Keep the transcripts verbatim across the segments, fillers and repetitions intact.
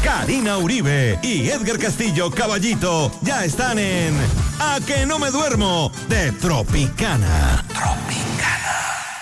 Karina Uribe y Edgar Castillo Caballito ya están en A que no me duermo de Tropicana. Tropicana.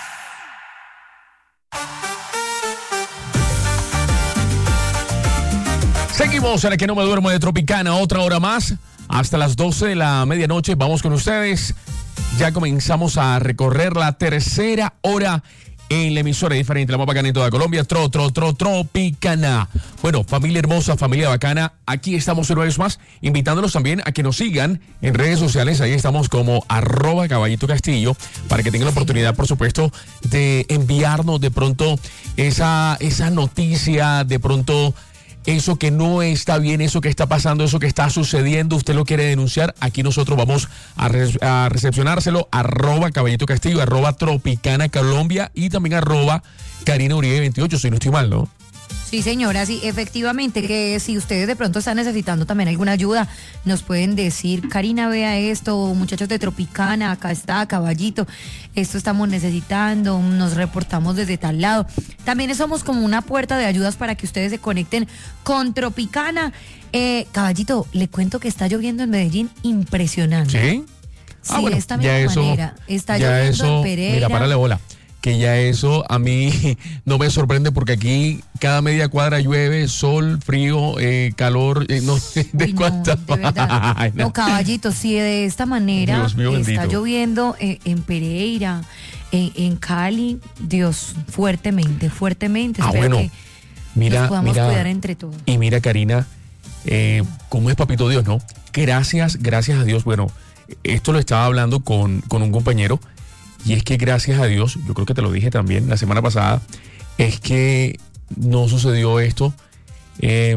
Seguimos en A que no me duermo de Tropicana, otra hora más, hasta las doce de la medianoche. Vamos con ustedes. Ya comenzamos a recorrer la tercera hora en la emisora diferente, la más bacana en toda Colombia, Tro, Tro, Tro, Tropicana. Bueno, familia hermosa, familia bacana, aquí estamos una vez más, invitándolos también a que nos sigan en redes sociales. Ahí estamos como arroba Caballito Castillo, para que tengan la oportunidad, por supuesto, de enviarnos de pronto esa, esa noticia, de pronto eso que no está bien, eso que está pasando, eso que está sucediendo, usted lo quiere denunciar, aquí nosotros vamos a, re- a recepcionárselo, arroba Caballito Castillo, arroba Tropicana Colombia y también arroba Karina Uribe veintiocho, si no estoy mal, ¿no? Sí, señora, sí, efectivamente, que si ustedes de pronto están necesitando también alguna ayuda, nos pueden decir, Karina, vea esto, muchachos de Tropicana, acá está, Caballito, esto estamos necesitando, nos reportamos desde tal lado. También somos como una puerta de ayudas para que ustedes se conecten con Tropicana. Eh, Caballito, le cuento que está lloviendo en Medellín impresionante. ¿Sí? Sí, Ah, bueno, de esta misma eso, manera. Está ya lloviendo eso, en Pereira. Mira, párale bola. Que ya eso a mí no me sorprende porque aquí cada media cuadra llueve, sol, frío, eh, calor, eh, no sé de Uy, no, cuánta. de verdad. Ay, No, Caballito, si de esta manera Dios mío, está bendito. lloviendo en, en Pereira, en, en Cali, Dios, fuertemente, fuertemente. Ah, Espero bueno, que mira, nos podamos mira, cuidar entre todos. Y mira, Karina, eh, cómo es papito Dios, ¿no? Gracias, gracias a Dios. Bueno, esto lo estaba hablando con, con un compañero. Y es que gracias a Dios, yo creo que te lo dije también la semana pasada, es que no sucedió esto eh,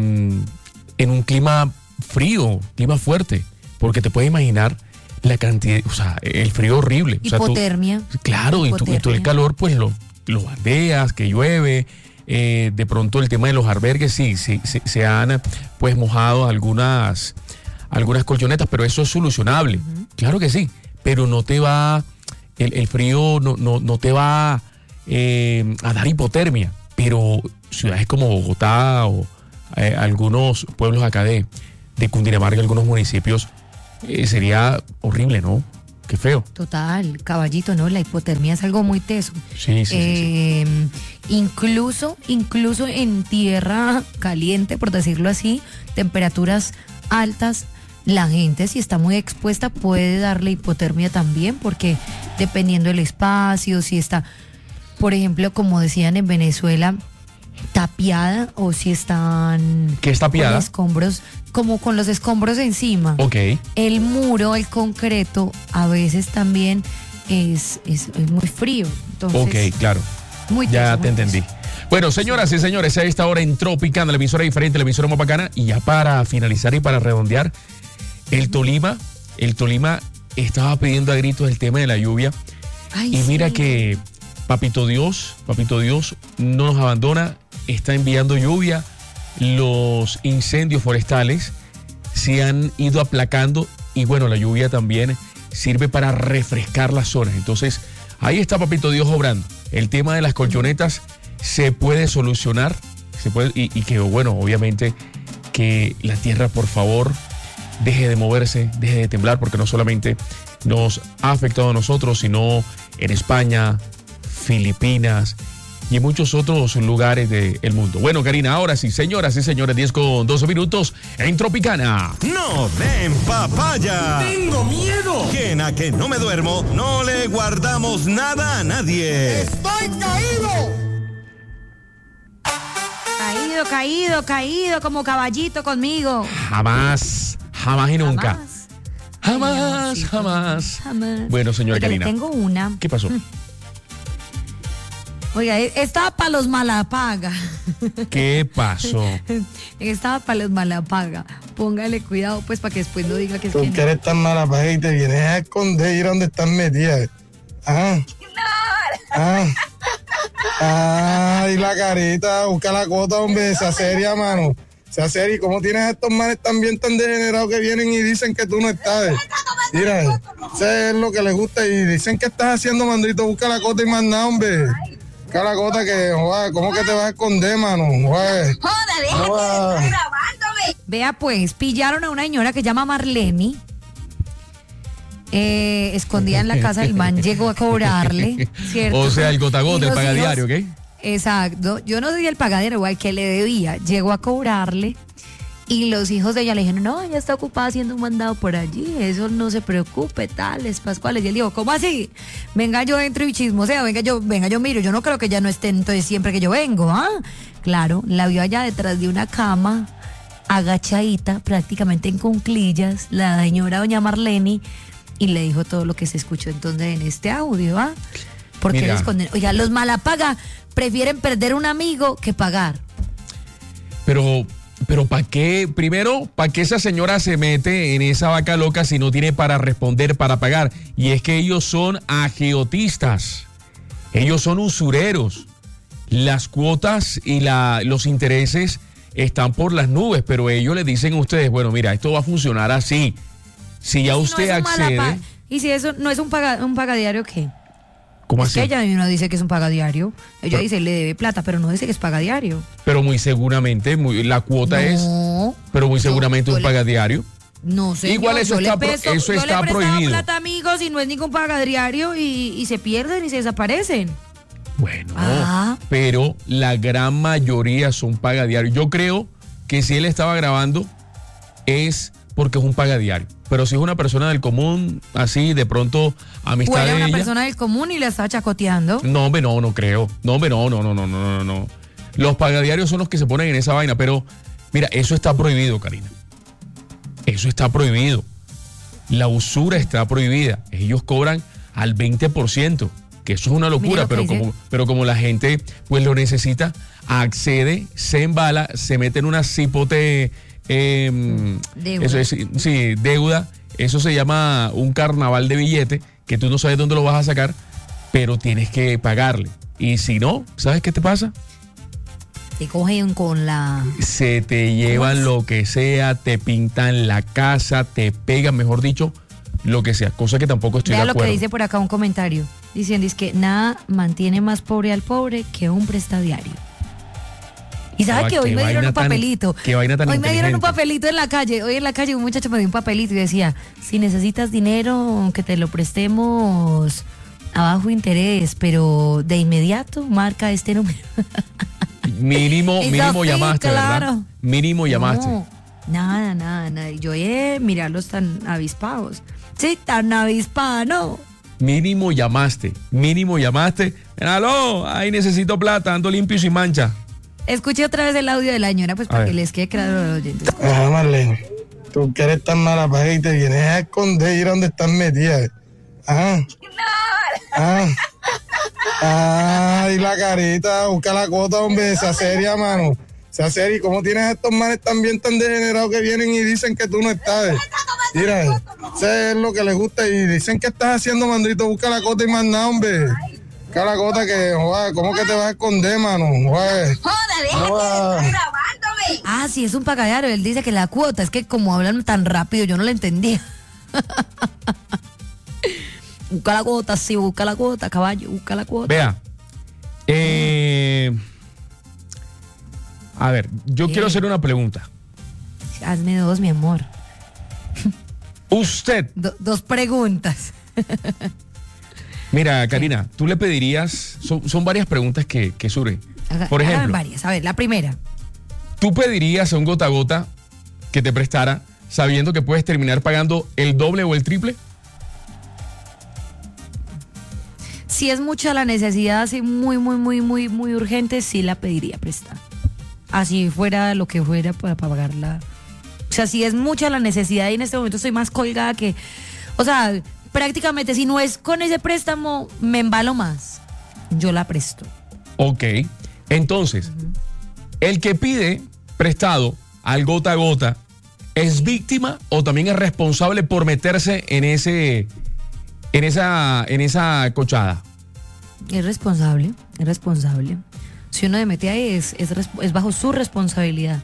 en un clima frío, clima fuerte, porque te puedes imaginar la cantidad, o sea, el frío horrible. Hipotermia. O sea, tú, claro, y tú, y tú el calor, pues lo, lo bandeas, que llueve. Eh, de pronto el tema de los albergues, sí, sí, sí se han pues mojado algunas, algunas colchonetas, pero eso es solucionable. Uh-huh. Claro que sí, pero no te va... El, el frío no, no, no te va eh, a dar hipotermia, pero ciudades como Bogotá o eh, algunos pueblos acá de, de Cundinamarca, algunos municipios, eh, sería horrible, ¿no? Qué feo. Total, Caballito, ¿no? La hipotermia es algo muy teso. Sí, sí, eh, sí, sí. Incluso, incluso en tierra caliente, por decirlo así, temperaturas altas, la gente, si está muy expuesta, puede darle hipotermia también, porque dependiendo del espacio, si está, por ejemplo, como decían en Venezuela, tapiada, o si están... ¿Qué es tapiada? Con escombros, como con los escombros encima. Ok. El muro, el concreto, a veces también es, es, es muy frío. Entonces, ok, claro. Muy ya teso, te muy entendí. teso. Bueno, señoras y señores, a esta hora en Tropicana, la emisora diferente, la emisora más bacana. Y ya para finalizar y para redondear, el Tolima, el Tolima estaba pidiendo a gritos el tema de la lluvia. Ay, y mira sí. que Papito Dios, Papito Dios no nos abandona, está enviando lluvia. Los incendios forestales se han ido aplacando y bueno, la lluvia también sirve para refrescar las zonas. Entonces, ahí está Papito Dios obrando. El tema de las colchonetas se puede solucionar, se puede, y, y que bueno, obviamente que la tierra, por favor, deje de moverse, deje de temblar, porque no solamente nos ha afectado a nosotros, sino en España, Filipinas y en muchos otros lugares del mundo. Bueno, Karina, ahora sí, señoras y señores, diez con doce minutos en Tropicana. ¡No den papaya! ¡Tengo miedo! Que en A que no me duermo no le guardamos nada a nadie. ¡Estoy caído! Caído, caído, caído, como Caballito conmigo. Jamás, jamás y nunca. Jamás. Jamás, Ay, jamás. Jamás. Bueno, señora Oiga, le Karina. tengo una. ¿Qué pasó? Oiga, estaba para los malapaga. ¿Qué pasó? Estaba para los malapaga. Póngale cuidado, pues, para que después no diga que es Tú que que no. eres tan malapaga y te vienes a esconder y ir a donde estás metida. Ah. Ah. Ay, la carita, busca la cota, hombre, sea seria, mano. Sea seria. ¿Y cómo tienes a estos manes también tan degenerados que vienen y dicen que tú no estás? Mira, eso es lo que les gusta y dicen que estás haciendo, mandrito, busca la cota y más nada, hombre. Busca la cota que, joder, ¿cómo que te vas a esconder, mano? Joder. Joder, déjate Joder. de estar grabando. Vea pues, pillaron a una señora que se llama Marlene, eh, escondida en la casa del man, llegó a cobrarle, ¿cierto? O sea, el gota a gota, el pagadiario, ¿ok? Exacto, yo no sé si el pagadiario igual que le debía, llegó a cobrarle y los hijos de ella le dijeron, no, ella está ocupada haciendo un mandado por allí, eso no se preocupe, tales, pascuales. Y él dijo, ¿cómo así? Venga yo entro y chismoseo, venga yo, venga yo miro, yo no creo que ella no esté entonces siempre que yo vengo, ¿ah? Claro, la vio allá detrás de una cama, agachadita, prácticamente en cuclillas, la señora doña Marlene, y le dijo todo lo que se escuchó entonces en este audio, ¿ah? Porque les esconden. Oiga, los malapaga prefieren perder un amigo que pagar. Pero, pero ¿para qué? Primero, ¿para qué esa señora se mete en esa vaca loca si no tiene para responder, para pagar? Y es que ellos son agiotistas, ellos son usureros. Las cuotas y la, los intereses están por las nubes, pero ellos le dicen a ustedes, bueno, mira, esto va a funcionar así. Si ya usted no accede... ¿Y si eso no es un, paga, un pagadiario qué? ¿Cómo es así? que ella no dice que es un pagadiario. Ella pero, dice, le debe plata, pero no dice que es pagadiario. Pero muy seguramente, muy, la cuota no, es... Pero muy seguramente yo, yo un pagadiario. No sé. Igual eso está, presto, eso yo está le prohibido. plata, amigos, y no es ningún pagadiario y, y se pierden y se desaparecen. Bueno, ah. pero la gran mayoría son pagadiarios. Yo creo que si él estaba grabando es porque es un pagadiario. Pero si es una persona del común, así de pronto amistad o de una ella, persona del común y la está chacoteando. No, hombre, no, no creo. No, hombre, no, no, no, no, no, no, no. Los pagadiarios son los que se ponen en esa vaina, pero mira, eso está prohibido, Karina. Eso está prohibido. La usura está prohibida. Ellos cobran al veinte por ciento, que eso es una locura, pero como, pero como la gente pues lo necesita, accede, se embala, se mete en una cipote... Eh, deuda. Eso es, sí, deuda. Eso se llama un carnaval de billete que tú no sabes dónde lo vas a sacar, pero tienes que pagarle. Y si no, ¿sabes qué te pasa? Te cogen con la... Se te llevan lo que sea, te pintan la casa, te pegan, mejor dicho, lo que sea. Cosa que tampoco estoy Vea de acuerdo. Lo que dice por acá un comentario. Diciendo es que nada mantiene más pobre al pobre que un prestadiario. Y sabe Ah, que hoy me dieron un papelito. Tan, qué vaina tan hoy me dieron un inteligente. papelito en la calle. Hoy en la calle un muchacho me dio un papelito y decía, si necesitas dinero, que te lo prestemos a bajo interés, pero de inmediato marca este número. Mínimo, mínimo así, llamaste, claro. ¿verdad? Mínimo llamaste. No, nada, nada, nada. Y yo, eh, mirarlos tan avispados. Sí, tan avispada, ¿no? Mínimo llamaste, mínimo llamaste. Aló, ahí necesito plata, ando limpio y sin mancha. Escuché otra vez el audio de la señora, pues para que les quede claro a los oyentes. Ajá, Marlene. Tú que eres tan mala paga y te vienes a esconder y ir a donde estás metida. Ajá. Ah. Ay, la carita, busca la cuota, hombre, sea seria, mano. Sea seria. ¿Y cómo tienes estos manes también tan degenerados que vienen y dicen que tú no estás? Mira, sé lo que les gusta y dicen que estás haciendo, mandrito, busca la cuota y más nada, hombre. Busca la cuota que, joder, ¿cómo que te vas a esconder, mano? Joder. Joda, déjate de estar grabándome. Ah, sí, es un pagadiario. Él dice que la cuota, es que como hablan tan rápido, yo no la entendía. Busca la cuota, sí, busca la cuota, caballo, busca la cuota. Vea. Eh, a ver, yo ¿Qué? quiero hacer una pregunta. Hazme dos, mi amor. Usted, Do- dos preguntas. mira, Karina, tú le pedirías, son, son varias preguntas que, que surgen. Haga- Por hágame ejemplo, varias. A ver, la primera. tú pedirías a un gota a gota que te prestara sabiendo que puedes terminar pagando el doble o el triple. Si es mucha la necesidad, así muy, muy, muy, muy, muy urgente, sí la pediría prestar. Así fuera lo que fuera para, para pagarla. O sea, si es mucha la necesidad y en este momento estoy más colgada que... O sea, prácticamente si no es con ese préstamo, me embalo más. Yo la presto. Ok, entonces, el que pide prestado al gota a gota, ¿es víctima o también es responsable por meterse en ese, en esa, en esa cochada? Es responsable, es responsable. Si uno se mete ahí, es, es, es bajo su responsabilidad.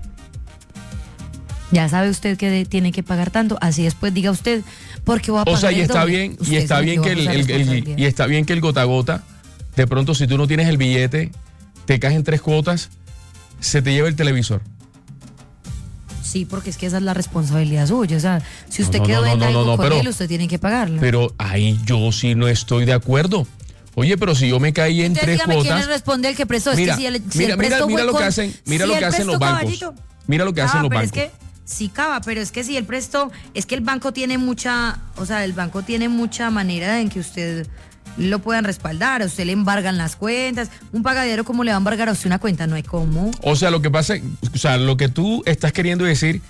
Ya sabe usted que de- tiene que pagar tanto, así después diga usted, porque voy a O pagar sea, y el está doble. bien, Usted y está se bien metió que el, bajo esa el- el- responsabilidad. y está bien que el gota a gota, de pronto si tú no tienes el billete, te caes en tres cuotas, se te lleva el televisor. Sí, porque es que esa es la responsabilidad suya. O sea, si usted No, no, quedó no, en no, algo no, no, con pero- él, usted tiene que pagarlo. Pero ahí yo sí no estoy de acuerdo. Oye, pero si yo me caí en Entonces, tres dígame quién cuotas. le responde el que prestó. Mira, es que si el, si mira, el mira, presto mira fue lo que con- hacen, mira si lo el que hacen los presto, bancos. caballito. Mira lo que hacen Ah, los pero bancos. Es que, sí, Cava, pero es que si el presto, es que el banco tiene mucha, o sea, el banco tiene mucha manera en que usted lo puedan respaldar, a usted le embargan las cuentas, un pagadero como le va a embargar a usted una cuenta, no hay cómo. O sea, lo que pasa, o sea, lo que tú estás queriendo decir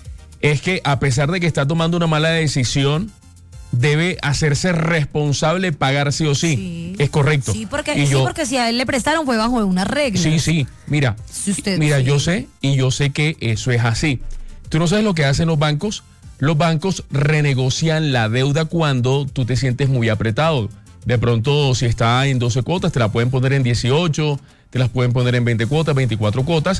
es que a pesar de que está tomando una mala decisión, debe hacerse responsable, pagar sí o sí. Sí. Es correcto. Sí, porque, Y sí, yo- porque si a él le prestaron fue bajo unas reglas. Sí, sí, mira, Si usted- mira, sí. yo sé y yo sé que eso es así. Tú no sabes lo que hacen los bancos. Los bancos renegocian la deuda cuando tú te sientes muy apretado. De pronto, si está en doce cuotas, te la pueden poner en dieciocho, te las pueden poner en veinte cuotas, veinticuatro cuotas.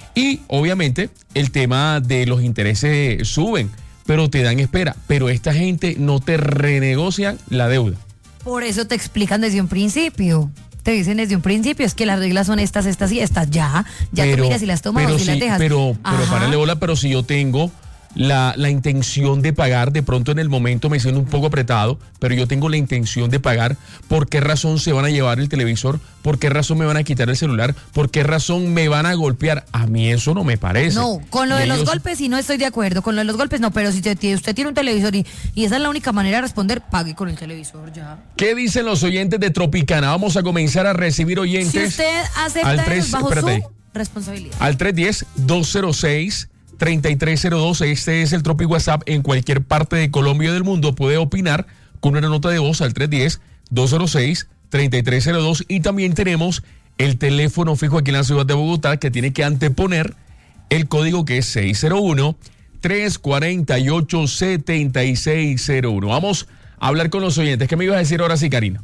Y obviamente el tema de los intereses suben, pero te dan espera. Pero esta gente no te renegocian la deuda. Por eso te explican desde un principio. Te dicen desde un principio, es que las reglas son estas, estas y estas. Ya, ya tú miras si las tomas pero o si las sí, dejas. Pero, pero Ajá. párale bola, pero si yo tengo la, la intención de pagar, de pronto en el momento me siento un poco apretado, pero yo tengo la intención de pagar, ¿por qué razón se van a llevar el televisor? ¿Por qué razón me van a quitar el celular? ¿Por qué razón me van a golpear? A mí eso no me parece. No, con lo Y de los ellos- golpes sí no estoy de acuerdo. Con lo de los golpes no, pero si te- ti- usted tiene un televisor y, y esa es la única manera de responder, pague con el televisor ya. ¿Qué dicen los oyentes de Tropicana? Vamos a comenzar a recibir oyentes. Si usted acepta al tres, eso bajo espérate. su responsabilidad. Al tres uno cero, dos cero seis, tres tres cero dos. Este es el Tropi WhatsApp. En cualquier parte de Colombia y del mundo puede opinar con una nota de voz al tres uno cero, dos cero seis, tres tres cero dos. Y también tenemos el teléfono fijo aquí en la ciudad de Bogotá, que tiene que anteponer el código, que es seis cero uno, tres cuatro ocho, siete seis cero uno. Vamos a hablar con los oyentes. ¿Qué me ibas a decir ahora sí, Karina?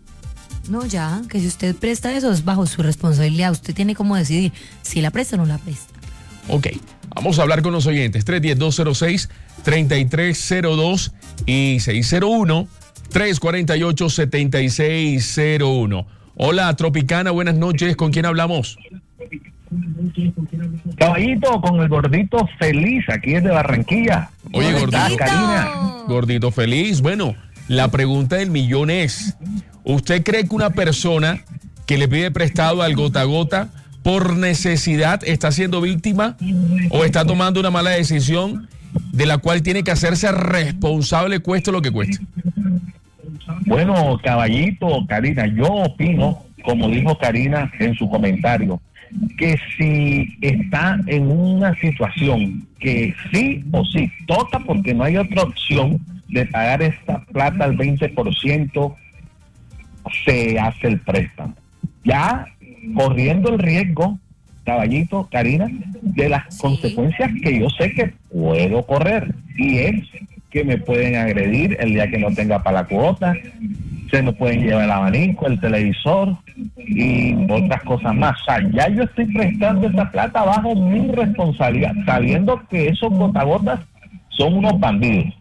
No, ya, que si usted presta eso es bajo su responsabilidad. Usted tiene como decidir si la presta o no la presta. Ok, vamos a hablar con los oyentes. tres uno cero, dos cero seis, tres tres cero dos y seis cero uno, tres cuatro ocho, siete seis cero uno. Hola, Tropicana, buenas noches. ¿Con quién hablamos? Caballito, con el gordito feliz, aquí desde Barranquilla. Oye, ¿Cómo estás, gordito. Karina? Gordito feliz. Bueno, la pregunta del millón es, ¿usted cree que una persona que le pide prestado al gota a gota por necesidad está siendo víctima o está tomando una mala decisión de la cual tiene que hacerse responsable, cueste lo que cueste? Bueno, caballito, Karina, yo opino, como dijo Karina en su comentario, que si está en una situación que sí o sí toca, porque no hay otra opción de pagar esta plata al veinte por ciento, se hace el préstamo. Ya corriendo el riesgo, caballito, Karina, de las Sí. consecuencias que yo sé que puedo correr, y es que me pueden agredir el día que no tenga para la cuota, se me pueden llevar el abanico, el televisor y otras cosas más. O sea, ya yo estoy prestando esa plata bajo mi responsabilidad, sabiendo que esos gotagotas son unos bandidos.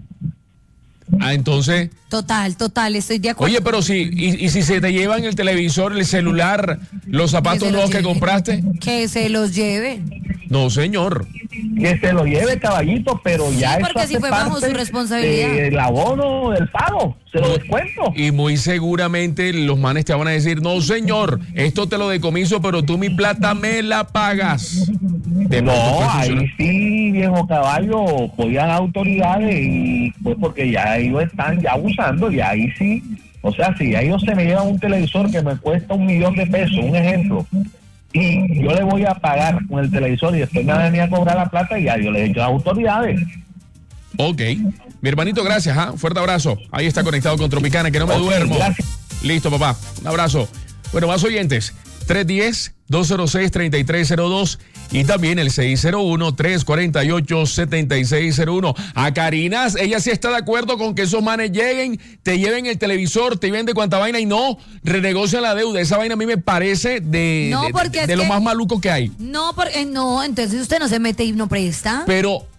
Ah, entonces, Total, total, estoy de acuerdo. oye, pero si, y, y si se te llevan el televisor, el celular, los zapatos se los nuevos que lleven. compraste, Que se los lleven. no, señor. Que se lo lleve, caballito, pero Sí, ya eso porque hace si fue bajo parte su responsabilidad. del abono del pago, se lo descuento. Y muy seguramente los manes te van a decir, no señor, esto te lo decomiso, pero tú mi plata me la pagas. De pronto No, puede ahí funcionar. sí, viejo caballo, voy a las autoridades y pues porque ya ellos están ya abusando y ahí sí, o sea, si a ellos se me llevan un televisor que me cuesta un millón de pesos, un ejemplo, y yo le voy a pagar con el televisor y después me van a venir a cobrar la plata y ya yo le he dicho a las autoridades. Ok. Mi hermanito, gracias, ¿ah? Fuerte abrazo. Ahí está conectado con Tropicana, que no me Ok, duermo. gracias. Listo, papá. Un abrazo. Bueno, más oyentes. tres uno cero, dos cero seis, tres tres cero dos y también el seis cero uno, tres cuatro ocho, siete seis cero uno. A Karina, ella sí está de acuerdo con que esos manes lleguen, te lleven el televisor, te lleven de cuanta vaina y no renegocian la deuda. Esa vaina a mí me parece de, No, de- porque de es lo que- más maluco que hay. No, porque no, entonces usted no se mete y no presta. Pero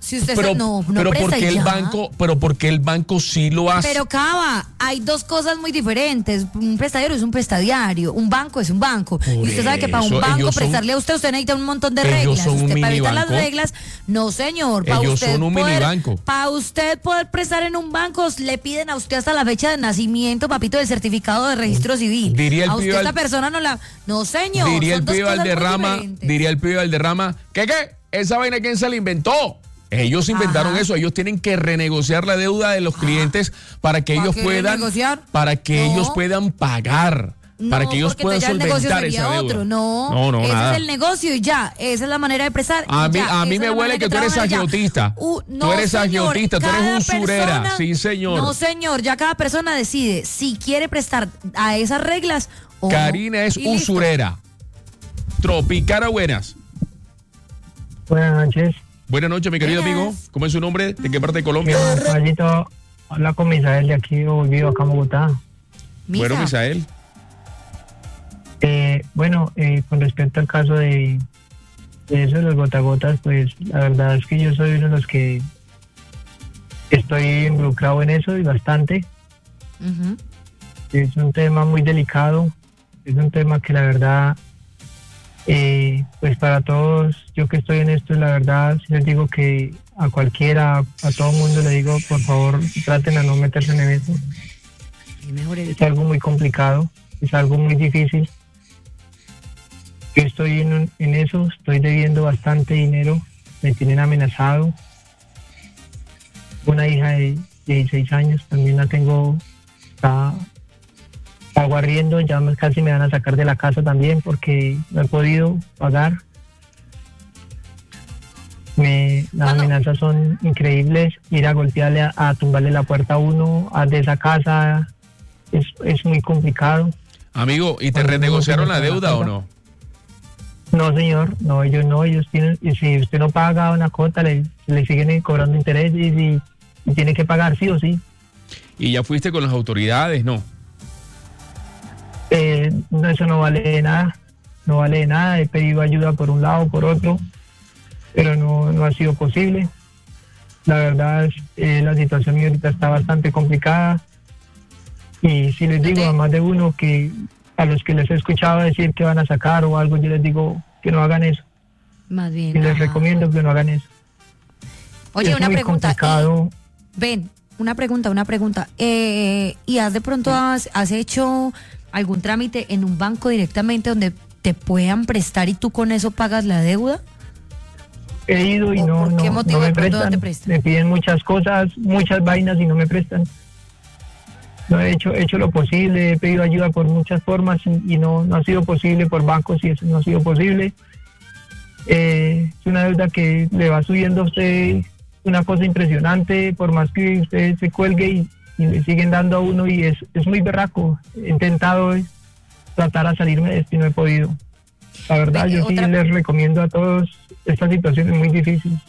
Si usted pero, está, no, no pero presta porque y el ya. banco, pero porque el banco sí lo hace. Pero Cava, hay dos cosas muy diferentes. Un prestadiario es un prestadiario, un banco es un banco. Por y usted sabe que para un eso, banco ellos son- prestarle a usted, usted necesita un montón de ellos reglas. son un Usted para evitar minibanco. las reglas, no señor. Para Ellos usted son un poder, minibanco. Para usted poder prestar en un banco, le piden a usted hasta la fecha de nacimiento, papito, del certificado de registro civil. Diría el a usted pibe esta al- persona no la, no señor. Diría el son dos pibe cosas muy Valderrama, diferentes. diría el pibe Valderrama, ¿qué qué? Esa vaina, ¿quién se la inventó? Ellos inventaron Ajá. eso, ellos tienen que renegociar la deuda de los clientes para que ¿Para ellos qué puedan renegociar? para que No. ellos puedan pagar, para No, que ellos porque puedan entonces ya el negocio solventar sería esa deuda. otro. No, no, no ese nada. es el negocio y ya, esa es la manera de prestar. A y mí, ya, a mí esa me es la huele manera que tú eres trabajan allá. agiotista. Uh, no, tú eres señor, agiotista, tú eres cada usurera. persona- Sí, señor. No, señor, ya cada persona decide si quiere prestar a esas reglas o Karina no. es Y listo. usurera. Tropicana, buenas. Buenas noches. Buenas noches, mi querido Buenas. amigo. ¿Cómo es su nombre? ¿De qué parte de Colombia? Caballito, habla con Misael de aquí, vivo acá en Bogotá. Misa. Bueno, Misael. Eh, bueno, eh, con respecto al caso de, de eso de los gotagotas, pues la verdad es que yo soy uno de los que estoy involucrado en eso y bastante. Ujú. Es un tema muy delicado, es un tema que la verdad, eh, pues para todos, yo que estoy en esto, la verdad, sí les digo que a cualquiera, a todo mundo le digo, por favor, traten a no meterse en eso. Es mejor Es evitar. algo muy complicado, es algo muy difícil. Yo estoy en, un- en eso, estoy debiendo bastante dinero, me tienen amenazado. Una hija de dieciséis años, también la tengo, está aguarriendo, ya me- casi me van a sacar de la casa también porque no he podido pagar. Me, las Cuando- amenazas son increíbles, ir a golpearle, a, a tumbarle la puerta a uno a, de esa casa, es, es muy complicado. Amigo, ¿y te Cuando renegociaron uno la tiene deuda o una no? No, señor, no, ellos no, ellos tienen, y si usted no paga una cuota, le, le siguen cobrando intereses y, y tiene que pagar sí o sí. ¿Y ya fuiste con las autoridades? No. Eh, no, eso no vale de nada, no vale de nada, he pedido ayuda por un lado, por otro, pero no, no ha sido posible. La verdad, es, eh, la situación mía ahorita está bastante complicada y si les digo a más de uno que a los que les he escuchado decir que van a sacar o algo, yo les digo que no hagan eso. Más bien. Y les ajá. recomiendo que no hagan eso. Oye, es una muy pregunta. complicado. eh, ven, una pregunta, una pregunta. Eh, ¿Y has de pronto has, has hecho algún trámite en un banco directamente donde te puedan prestar y tú con eso pagas la deuda? He ido y ¿O no, por no, qué motivo no de me pronto no prestan. te prestan? Me piden muchas cosas, muchas vainas y no me prestan. No he hecho, he hecho lo posible, he pedido ayuda por muchas formas y, y no, no ha sido posible por bancos y eso no ha sido posible. Eh, es una deuda que le va subiendo a usted una cosa impresionante, por más que usted se cuelgue y, y le siguen dando a uno y es, es muy berraco. He intentado eh, tratar a salirme de esto y no he podido. La verdad, Ve, yo sí otra- les recomiendo a todos, esta situación es muy difícil.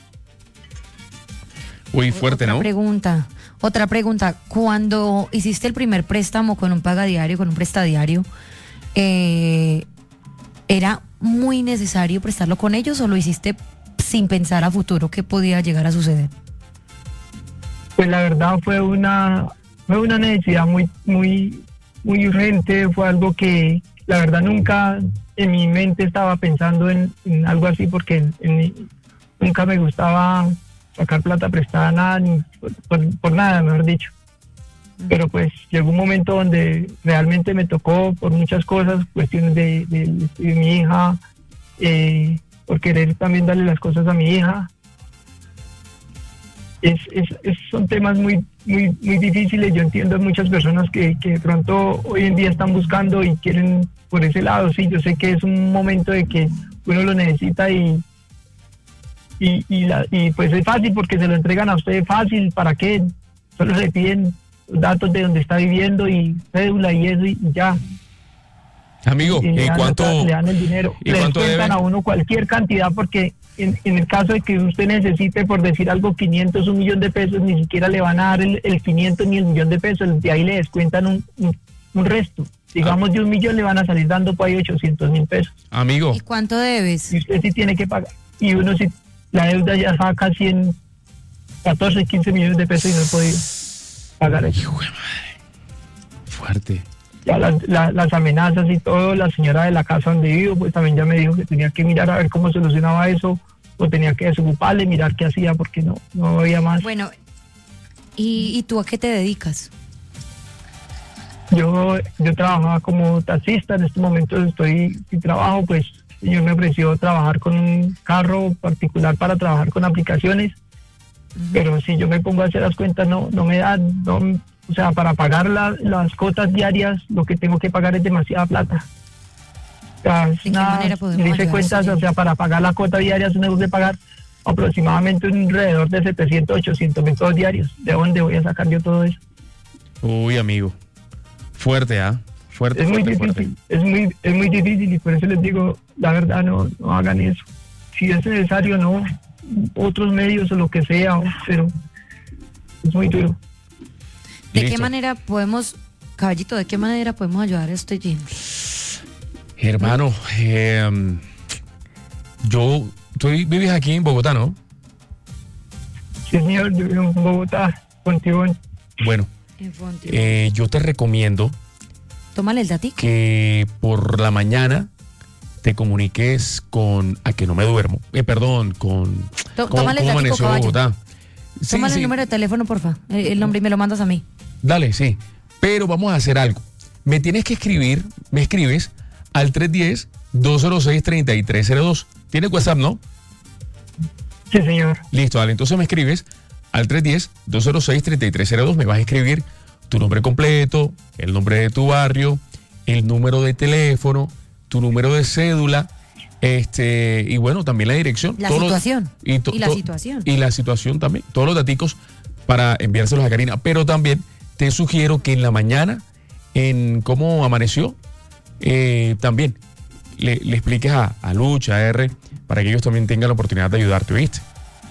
Uy, fuerte, otra ¿no? pregunta, otra pregunta. Cuando hiciste el primer préstamo con un pagadiario, con un prestadiario, eh, ¿era muy necesario prestarlo con ellos o lo hiciste sin pensar a futuro qué podía llegar a suceder? Pues la verdad fue una fue una necesidad muy muy muy urgente, fue algo que la verdad nunca en mi mente estaba pensando en, en algo así porque en- en mi- nunca me gustaba sacar plata prestada nada ni por, por- por nada, mejor dicho. Pero pues llegó un momento donde realmente me tocó por muchas cosas, cuestiones de, de- de mi hija, eh, por querer también darle las cosas a mi hija. Es, es- es- son temas muy, muy, muy difíciles. Yo entiendo a muchas personas que, que de pronto hoy en día están buscando y quieren por ese lado. Sí, yo sé que es un momento de que uno lo necesita y, y, y, la, y pues es fácil porque se lo entregan a usted fácil. ¿Para qué? Solo le piden datos de donde está viviendo y cédula y eso y, y ya. Amigo, Y le ¿y dan, cuánto? le dan el dinero. ¿y Le cuánto descuentan debe? a uno cualquier cantidad porque en, en el caso de que usted necesite, por decir algo, quinientos, un millón de pesos, ni siquiera le van a dar el, el quinientos ni el millón de pesos, de ahí le descuentan un, un, un resto. Digamos, de un millón le van a salir dando por ahí ochocientos mil pesos. Amigo, ¿Y cuánto debes? Y usted sí tiene que pagar. Y uno sí, la deuda ya está casi en catorce, quince millones de pesos y no he podido pagar eso. Hijo de madre. Fuerte. Ya las, la, las amenazas y todo, la señora de la casa donde vivo, pues también ya me dijo que tenía que mirar a ver cómo solucionaba eso, o tenía que desocuparle, mirar qué hacía, porque no, no había más. Bueno, ¿y, ¿y tú a qué te dedicas? Yo, yo trabajaba como taxista, en este momento estoy sin trabajo, pues el señor me ofreció trabajar con un carro particular para trabajar con aplicaciones, uh-huh. pero si yo me pongo a hacer las cuentas, no, no me dan, no, o sea, para pagar la, las cuotas diarias, lo que tengo que pagar es demasiada plata. O sea, es ¿De una, qué manera podemos hice ayudar, cuentas, señor? o sea, para pagar la cuota diaria tengo que pagar aproximadamente un alrededor de setecientos, ochocientos mil pesos diarios. ¿De dónde voy a sacar yo todo eso? Uy, amigo. Fuerte, ¿ah? ¿eh? Fuerte, Es muy fuerte, difícil, fuerte. es muy, es muy difícil y por eso les digo, la verdad, no, no hagan eso. Si es necesario, no, otros medios o lo que sea, pero es muy duro. ¿De Listo. qué manera podemos, caballito, de qué manera podemos ayudar a este Jim? Hermano, eh, yo, tú vives aquí en Bogotá, ¿no? Sí, señor, yo vivo en Bogotá, contigo. Bueno, En Fontibón. eh, yo te recomiendo Tómale el datico. que por la mañana te comuniques con A que no me duermo. Eh, perdón, con Tó- ¿cómo, tómale el cómo datico, amaneció caballo. Bogotá? Sí, Tómale sí. el número de teléfono, porfa. El, el nombre y me lo mandas a mí. Dale, sí. Pero vamos a hacer algo. Me tienes que escribir, me escribes al tres uno cero, dos cero seis, tres tres cero dos. ¿Tienes WhatsApp, no? Sí, señor. Listo, dale. Entonces me escribes al tres uno cero, dos cero seis, tres tres cero dos. Me vas a escribir tu nombre completo, el nombre de tu barrio, el número de teléfono, tu número de cédula, este, y bueno, también la dirección. La todos los- situación. y, to- Y la to- situación. Y la situación también. Todos los daticos para enviárselos a Karina. Pero también te sugiero que en la mañana, en cómo amaneció, eh, también le, le expliques a, a Lucha, a R, para que ellos también tengan la oportunidad de ayudarte, ¿viste?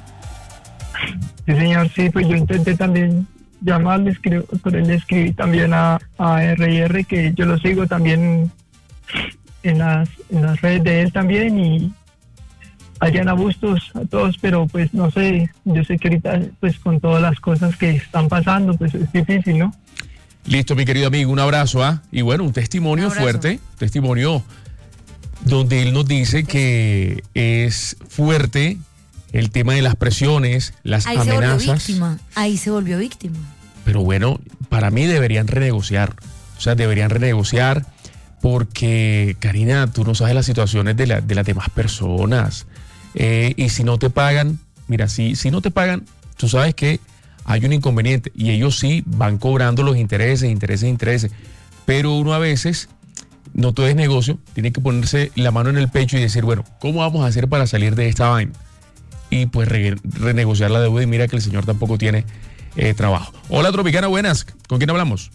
Sí, señor, sí, pues yo intenté también llamarle, escribí, por él le escribí también a, a R y R, que yo lo sigo también en las, en las redes de él también, y a Adriana Bustos, a todos, pero pues no sé, yo sé que ahorita pues con todas las cosas que están pasando, pues es difícil, ¿no? Listo, mi querido amigo, un abrazo, ¿ah? Y bueno, un testimonio Un abrazo. fuerte, testimonio donde él nos dice que es fuerte el tema de las presiones, las Ahí se volvió amenazas. víctima. Ahí se volvió víctima. Pero bueno, para mí deberían renegociar. O sea, deberían renegociar porque, Karina, tú no sabes las situaciones de, la, de las demás personas. Eh, y si no te pagan, mira, si, si no te pagan, tú sabes que hay un inconveniente. Y ellos sí van cobrando los intereses, intereses, intereses. Pero uno a veces, no todo es negocio, tiene que ponerse la mano en el pecho y decir, bueno, ¿cómo vamos a hacer para salir de esta vaina? Y pues re- renegociar la deuda, y mira que el señor tampoco tiene eh, trabajo. Hola, Tropicana, buenas. ¿Con quién hablamos?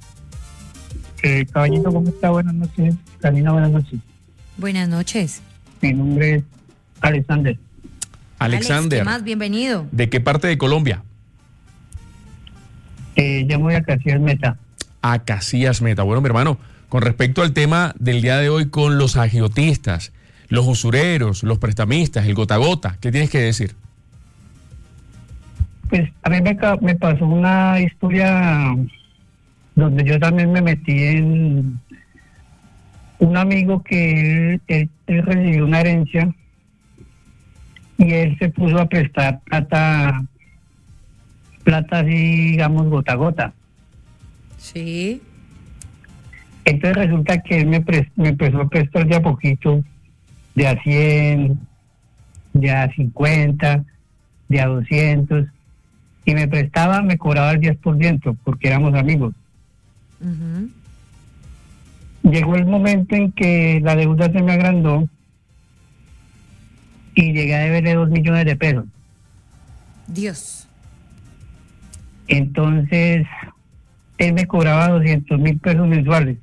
Eh, caballito, ¿cómo está? Buenas noches. Karina, buenas noches. Buenas noches. Mi nombre es Alexander. Alexander. Alex, ¿qué más? Bienvenido. ¿De qué parte de Colombia? Eh, llamo de Acacias Meta. A Casillas Meta. Bueno, mi hermano, con respecto al tema del día de hoy con los agiotistas, los usureros, los prestamistas, el gota a gota, ¿qué tienes que decir? Pues a mí me, ca- me pasó una historia donde yo también me metí en un amigo que él, él- él recibió una herencia y él se puso a prestar plata, plata así, digamos, gota a gota. Sí. Entonces resulta que él me, pres- me empezó a prestar de a poquito, de a cien, de a cincuenta, de a doscientos, y me prestaba, me cobraba el diez por ciento, porque éramos amigos. Ujú. Llegó el momento en que la deuda se me agrandó y llegué a deberle dos millones de pesos. Dios. Entonces, él me cobraba doscientos mil pesos mensuales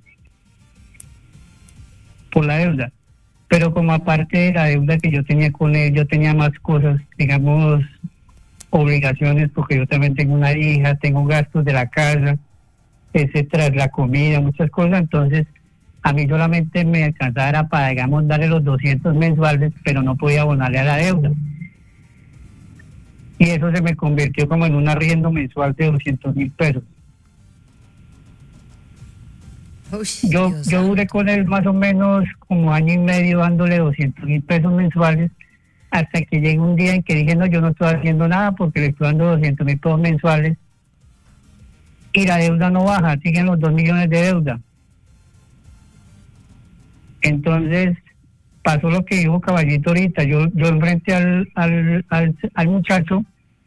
por la deuda. Pero como aparte de la deuda que yo tenía con él, yo tenía más cosas, digamos, obligaciones, porque yo también tengo una hija, tengo gastos de la casa, etcétera, la comida, muchas cosas. Entonces, a mí solamente me alcanzaba para, digamos, darle los doscientos mensuales, pero no podía abonarle a la deuda. y eso se me convirtió como en un arriendo mensual de doscientos mil pesos. Uy, Yo, Dios yo santo. duré con él más o menos como año y medio dándole doscientos mil pesos mensuales, hasta que llegó un día en que dije, no, yo no estoy haciendo nada porque le estoy dando doscientos mil pesos mensuales y la deuda no baja, siguen los dos millones de deuda. Entonces pasó lo que dijo Caballito ahorita, yo, yo enfrenté al, al, al, al muchacho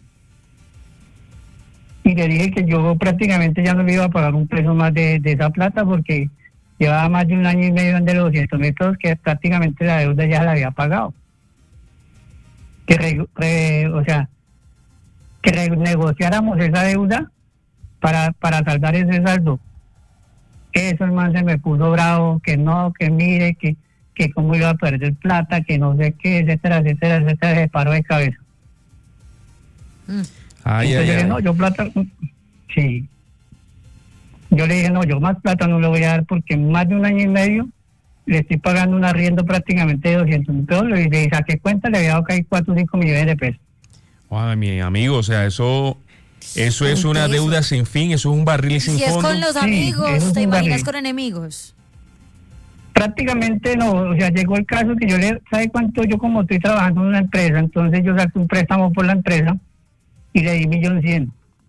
y le dije que yo prácticamente ya no le iba a pagar un peso más de, de esa plata porque llevaba más de un año y medio de los doscientos mil pesos que prácticamente la deuda ya la había pagado. Que re, re, o sea, que renegociáramos esa deuda para, para saldar ese saldo. Eso el man se me puso bravo, que no, que mire, que, que cómo iba a perder plata, que no sé qué, etcétera, etcétera, etcétera, se paró de cabeza. Mm. Ay, Entonces ay, yo le dije, ay. no, yo plata, sí. Yo le dije, no, yo más plata no le voy a dar porque en más de un año y medio le estoy pagando un arriendo prácticamente de doscientos mil pesos y le saqué cuenta, le había dado que hay cuatro o cinco millones de pesos. Ay, mi amigo, o sea, eso, eso es una Eso. deuda sin fin, eso es un barril sin Si es fondo. con los Sí, amigos, eso es ¿te un imaginas barril. con enemigos? Prácticamente no, o sea, llegó el caso que yo le, ¿sabe cuánto? Yo como estoy trabajando en una empresa, entonces yo saqué un préstamo por la empresa y le di millón cien.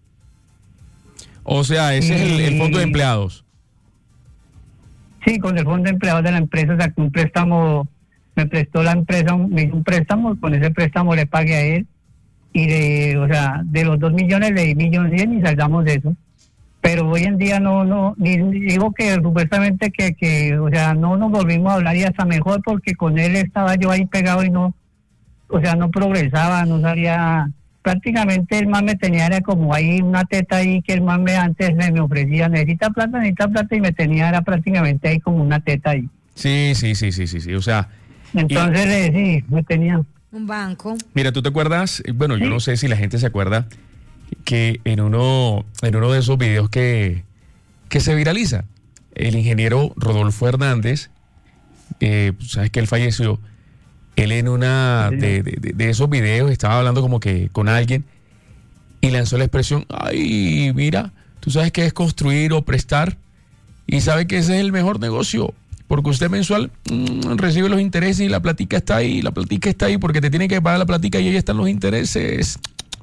O sea, ese es el, el fondo de empleados. Sí, con el fondo de empleados de la empresa saqué un préstamo, me prestó la empresa, un- me hizo un préstamo, con ese préstamo le pagué a él y de, o sea, de los dos millones le di millón cien y saldamos de eso. Pero hoy en día no, no, ni, ni digo que supuestamente que, que, o sea, no nos volvimos a hablar y hasta mejor porque con él estaba yo ahí pegado y no, o sea, no progresaba, no salía, prácticamente el man me tenía era como ahí una teta ahí que el man me antes me, me ofrecía, necesita plata, necesita plata y me tenía era prácticamente ahí como una teta ahí. Sí, sí, sí, sí, sí, sí. O sea, Entonces eh, sí, me tenía. Un banco. mira, ¿tú te acuerdas? Bueno, yo Sí. no sé si la gente se acuerda que en uno, en uno de esos videos que, que se viraliza, el ingeniero Rodolfo Hernández, eh, sabes que él falleció, él en una Sí. de, de- de esos videos estaba hablando como que con alguien y lanzó la expresión, ay, mira, tú sabes qué es construir o prestar y sabe que ese es el mejor negocio. Porque usted mensual mm, recibe los intereses y la platica está ahí, la platica está ahí porque te tiene que pagar la platica y ahí están los intereses.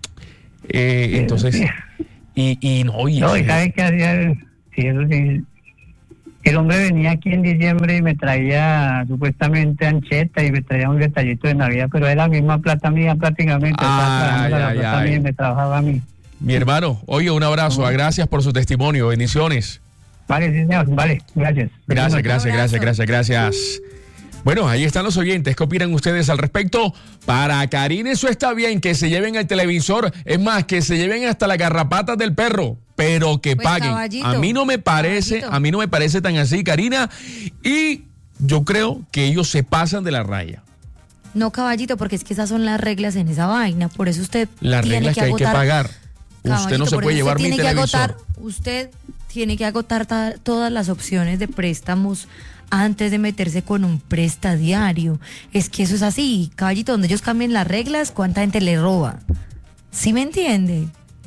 Eh, entonces, Sí. y, y no, y No, y sabe qué hacía el, sí, eso sí. El hombre venía aquí en diciembre y me traía supuestamente ancheta y me traía un detallito de Navidad, pero era la misma plata mía prácticamente. Estaba Ay, trabajando la ay, plata ay. mía y me trabajaba a mí. mi hermano, oye, un abrazo, ah, gracias por su testimonio, bendiciones. Vale, sí, señor, vale, gracias. Gracias, gracias, abrazo. gracias, gracias, gracias. Bueno, ahí están los oyentes. ¿Qué opinan ustedes al respecto? Para Karina eso está bien, que se lleven el televisor. Es más, que se lleven hasta las garrapatas del perro, pero que Pues, paguen. caballito, A mí no me parece, caballito. a mí no me parece tan así, Karina. Y yo creo que ellos se pasan de la raya. No, caballito, porque es que esas son las reglas en esa vaina. Por eso usted Las tiene reglas que, hay que agotar- pagar. Usted Caballito, no se por puede eso llevar usted mi tiene que televisor. agotar, usted tiene que agotar ta- todas las opciones de préstamos antes de meterse con un prestadiario. Es que eso es así, caballito, donde ellos cambien las reglas, ¿cuánta gente le roba? ¿Sí me entiende?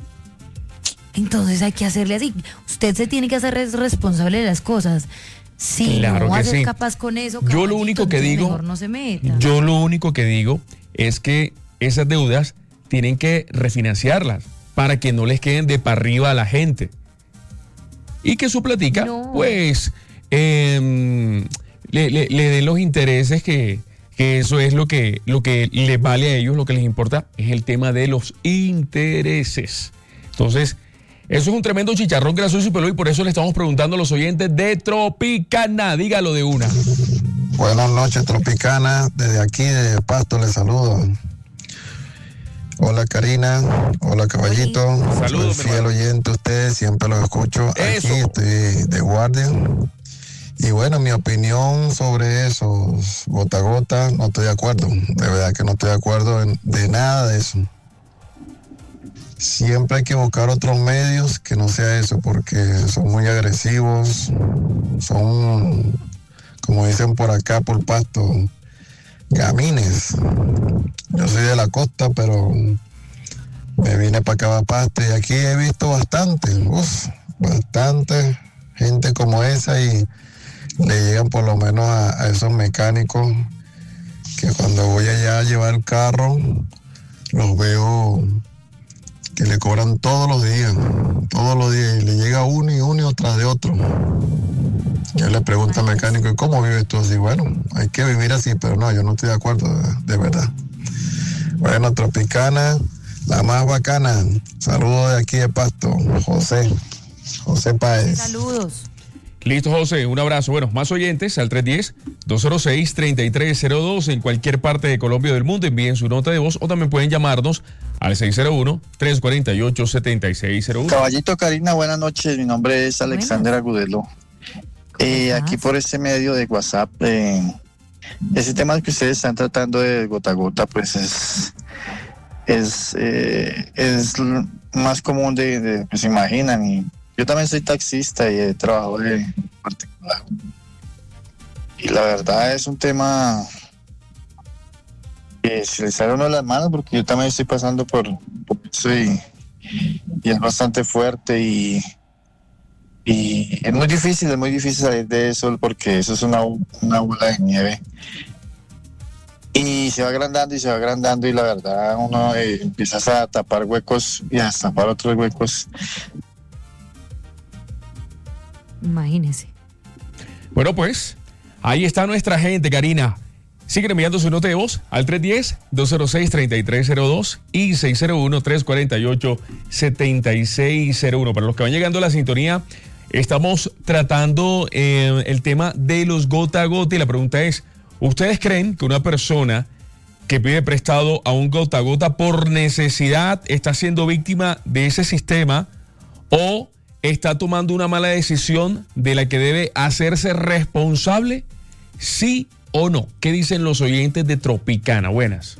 Entonces hay que hacerle así. Usted se tiene que hacer res- responsable de las cosas. Si Claro no va a que ser sí. capaz con eso, Yo lo caballito, único que entonces digo, mejor no se meta. Yo lo único que digo es que esas deudas tienen que refinanciarlas para que no les queden de para arriba a la gente. Y que su platica, No. pues, em, le, le- le den los intereses que, que eso es lo que, lo que les vale a ellos, lo que les importa es el tema de los intereses. Entonces, eso es un tremendo chicharrón gracioso y peludo y por eso le estamos preguntando a los oyentes de Tropicana. Dígalo de una. Buenas noches, Tropicana. Desde aquí, de Pasto, les saludo. Hola, Karina. Hola, Caballito. Saludos, Soy mi fiel hermano. oyente, ustedes siempre los escucho. Eso. Aquí estoy de guardia. Y bueno, mi opinión sobre eso, gota a gota, no estoy de acuerdo. De verdad que no estoy de acuerdo en- de nada de eso. Siempre hay que buscar otros medios que no sea eso, porque son muy agresivos, son, como dicen por acá, por Pasto, gamines. Yo soy de la costa, pero me vine para acá, Pasto, y aquí he visto bastante, uf, bastante gente como esa, y le llegan por lo menos a, a esos mecánicos que cuando voy allá a llevar el carro, los veo que le cobran todos los días, todos los días, y le llega uno y uno y tras de otro. Yo le pregunto al mecánico, ¿y cómo vives tú así? Bueno, hay que vivir así, pero no, yo no estoy de acuerdo, de, de verdad. Bueno, Tropicana, la más bacana. Saludos de aquí de Pasto, José, José Páez. Saludos. Listo, José, un abrazo. Bueno, más oyentes al tres uno cero, dos cero seis, tres tres cero dos en cualquier parte de Colombia o del mundo. Envíen su nota de voz o también pueden llamarnos al seis cero uno, tres cuatro ocho, siete seis cero uno. Caballito, Karina, buenas noches. Mi nombre es Alexander Agudelo. Eh, aquí por este medio de WhatsApp, eh, ese tema que ustedes están tratando de gota a gota, pues es es, eh, es más común de, de que se imaginan. Y yo también soy taxista y he trabajado de particular. Y la verdad es un tema que se le sale uno de las manos, porque yo también estoy pasando por, por eso y, y es bastante fuerte y Y es muy difícil, es muy difícil salir de eso, porque eso es una, una bola de nieve. Y se va agrandando y se va agrandando, y la verdad uno eh, empieza a tapar huecos y a tapar otros huecos. Imagínese. Bueno, pues, ahí está nuestra gente, Karina. Siguen enviando su nota de voz al tres uno cero, dos cero seis, tres tres cero dos y seis cero uno, tres cuatro ocho, siete seis cero uno. Para los que van llegando a la sintonía, estamos tratando eh, el tema de los gota a gota, y la pregunta es, ¿ustedes creen que una persona que pide prestado a un gota a gota por necesidad está siendo víctima de ese sistema o está tomando una mala decisión de la que debe hacerse responsable? ¿Sí o no? ¿Qué dicen los oyentes de Tropicana? Buenas.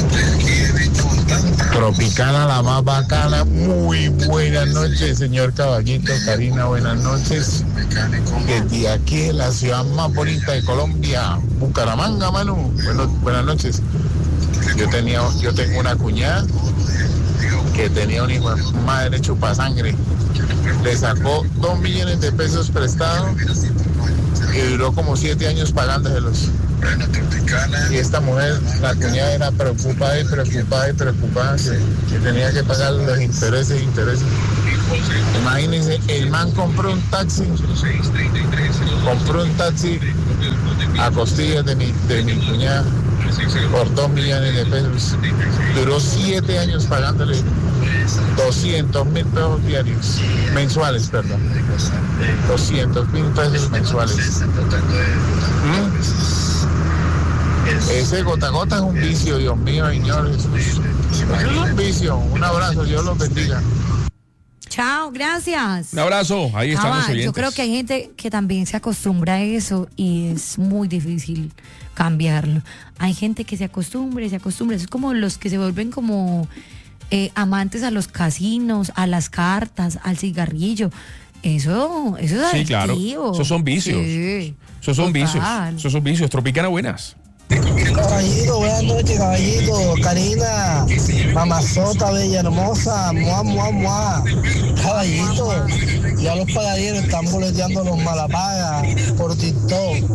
Tropicana, la más bacana. Muy buenas noches, señor Caballito, Karina, buenas noches. Desde aquí, en la ciudad más bonita de Colombia, Bucaramanga, Manu. Bueno, buenas noches. Yo tenía, yo tengo una cuñada que tenía un hijo de madre chupasangre. Le sacó dos millones de pesos prestados y duró como siete años pagándoselos. Y esta mujer, la cuñada, era preocupada y preocupada y preocupada que, que tenía que pagar los intereses e intereses. Imagínense, el man compró un taxi, compró un taxi a costillas de mi, de mi cuñada por dos millones de pesos. Duró siete años pagándole doscientos mil pesos diarios, mensuales, perdón. doscientos mil pesos mensuales. ¿Mm? Ese gota a gota es un vicio, Dios mío, Señor Jesús. Es un vicio. Un abrazo, Dios los bendiga. Chao, gracias. Un abrazo, ahí están ah, los oyentes. Yo creo que hay gente que también se acostumbra a eso y es muy difícil cambiarlo. Hay gente que se acostumbra y se acostumbra. Es como los que se vuelven como eh, amantes a los casinos, a las cartas, al cigarrillo. Eso, eso es sí, claro. Esos son vicios. Sí. Esos son Total. vicios. Esos son vicios. Tropicana, buenas. Caballito, buenas noches, caballito. Karina, mamazota, bella, hermosa, mua, mua, mua. Caballito, ya los pagaderos están boleteando los malapagas por TikTok.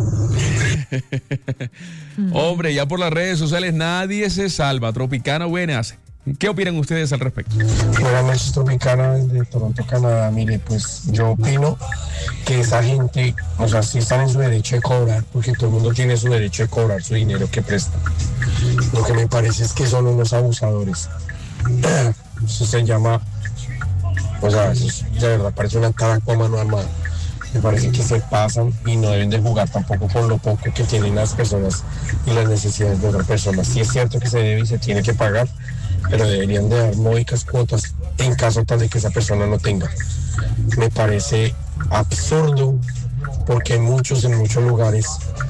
Hombre, ya por las redes sociales nadie se salva. Tropicana, buenas. ¿Qué opinan ustedes al respecto? Buenas noches, Tropicana, de Toronto, Canadá. Mire, pues yo opino que esa gente, o sea, sí están en su derecho de cobrar, porque todo el mundo tiene su derecho de cobrar su dinero que presta. Lo que me parece es que son unos abusadores. Eso se llama, o sea, eso de verdad parece una tabaco a mano armada. Me parece que se pasan y no deben de jugar tampoco con lo poco que tienen las personas y las necesidades de otras personas. Sí es cierto que se debe y se tiene que pagar, pero deberían de dar módicas cuotas en caso tal de que esa persona no tenga. Me parece absurdo porque hay muchos en muchos lugares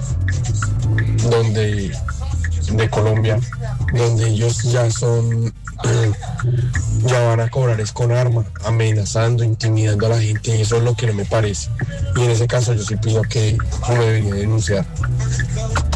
donde de Colombia donde ellos ya son eh, ya van a cobrar es con arma, amenazando, intimidando a la gente, y eso es lo que no me parece. Y en ese caso yo sí pido que uno debería denunciar.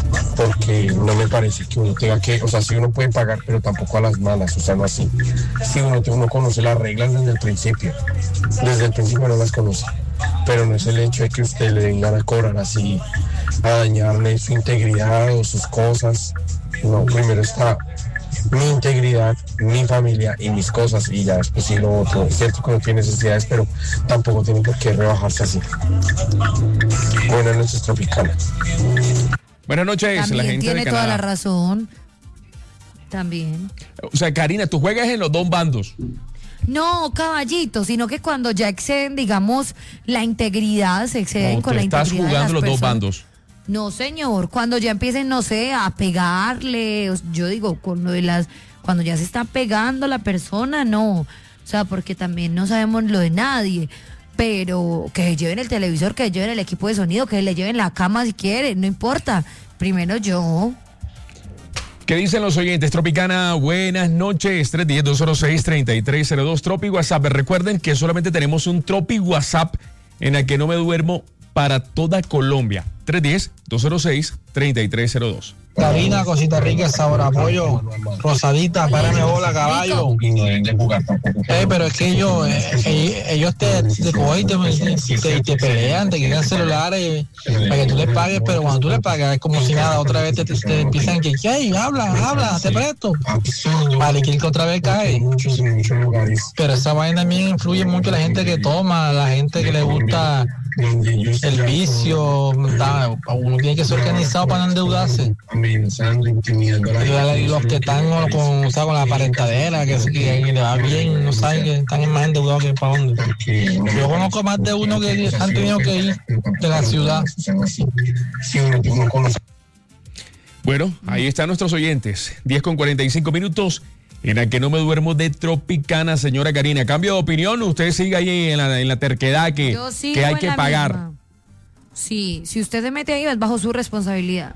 porque no me parece que uno tenga que, o sea, sí uno puede pagar, pero tampoco a las malas, o sea, no así. Sí, uno, uno conoce las reglas desde el principio, desde el principio no las conoce, pero no es el hecho de que usted le vengan a cobrar así, a dañarle su integridad o sus cosas. No, primero está mi integridad, mi familia y mis cosas, y ya después sí lo otro. Es cierto que no tiene necesidades, pero tampoco tiene por qué rebajarse así. Buenas noches, Tropicana. Buenas noches, También la gente tiene de toda Canadá. la razón. También. O sea, Karina, tú juegas en los dos bandos. No, caballito, sino que cuando ya exceden, digamos, la integridad, se exceden No, con tú la estás integridad de jugando las los dos personas. bandos. No, señor, cuando ya empiecen, no sé, a pegarle, o- yo digo, con lo de las, cuando ya se está pegando la persona, no, o sea, porque también no sabemos lo de nadie, pero que se lleven el televisor, que se lleven el equipo de sonido, que le lleven la cama si quieren, no importa, primero yo. ¿Qué dicen los oyentes? Tropicana, buenas noches. tres uno cero, dos cero seis, tres tres cero dos. Tropi WhatsApp. Recuerden que solamente tenemos un Tropi WhatsApp en el que no me duermo para toda Colombia. tres uno cero, dos cero seis, tres tres cero dos. Karina, cosita rica, sabor a pollo, rosadita, párame bola, caballo. Eh, pero es que ellos, eh, ellos, ellos te, te cogen y te, te, te pelean, te quitan celulares para que tú les pagues, pero cuando tú les pagas es como si nada, otra vez te, te, te empiezan a que, ¿qué? Habla, habla, te presto. Vale, que otra vez cae. Pero esa vaina también influye mucho en la gente que toma, la gente que le gusta el vicio, está, uno tiene que ser organizado para no endeudarse. Y los que están con, o sea, con la aparentadera, que, que, que le va bien, no saben que están más endeudados que para dónde. Yo conozco más de uno que han tenido que ir de la ciudad. Bueno, ahí están nuestros oyentes. diez con cuarenta y cinco minutos. En la que no me duermo de Tropicana, señora Karina. Cambio de opinión, usted sigue ahí en la, en la terquedad que, Yo sigo que hay en que la pagar. misma. Sí, si usted se mete ahí es bajo su responsabilidad.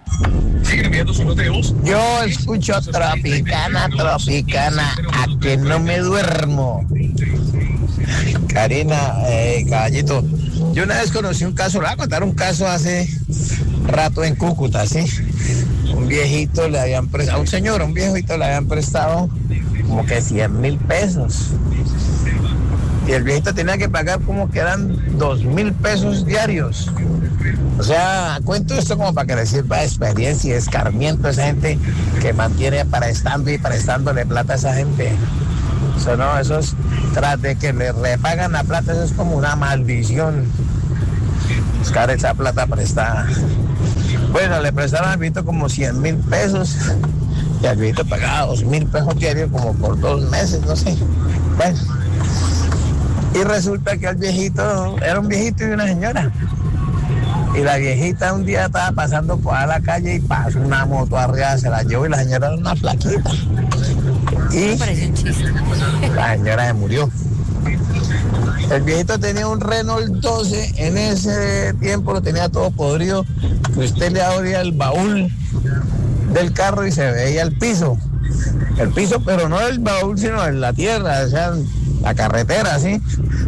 Yo escucho Tropicana, Tropicana, a que no me duermo. Karina, eh, caballito, yo una vez conocí un caso, le voy a contar un caso hace rato en Cúcuta, ¿sí? Un viejito le habían prestado, a un señor, un viejito le habían prestado como que cien mil pesos. Y el viejito tenía que pagar como que eran dos mil pesos diarios. O sea, cuento esto como para que le sirva de experiencia y escarmiento a esa gente que mantiene prestando y prestándole plata a esa gente. Eso no, eso es, tras de que le repagan la plata, eso es como una maldición. Buscar esa plata prestada. Bueno, le prestaron al viejito como cien mil pesos y al viejito pagaba dos mil pesos diarios como por dos meses, no sé. Bueno, y resulta que el viejito era un viejito y una señora. Y la viejita un día estaba pasando por la calle y pasó una moto arriba, se la llevó y la señora era una flaquita. Y la señora se murió. El viejito tenía un Renault doce, en ese tiempo lo tenía todo podrido, que usted le abría el baúl del carro y se veía el piso. El piso, pero no el baúl, sino en la tierra, o sea, la carretera, ¿sí?